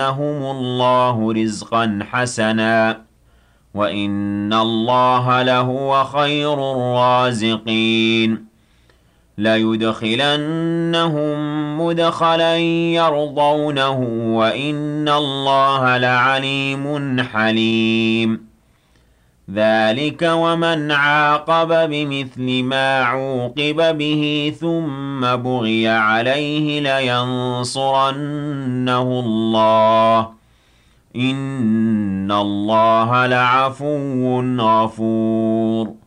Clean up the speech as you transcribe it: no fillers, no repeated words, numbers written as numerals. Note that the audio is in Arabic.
الله رزقا حسنا وإن الله لهو خير الرازقين ليدخلنهم مدخلا يرضونه وإن الله لعليم حليم ذلك ومن عاقب بمثل ما عوقب به ثم بغي عليه لينصرنه الله إن الله لعفو غفور